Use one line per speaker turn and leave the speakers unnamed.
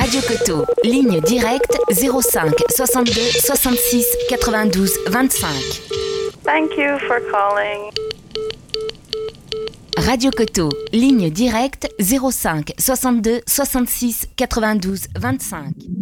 Radio Coteau, ligne directe 05 62 66 92 25.
Thank you for calling.
Radio Coteau, ligne directe 05 62 66 92 25.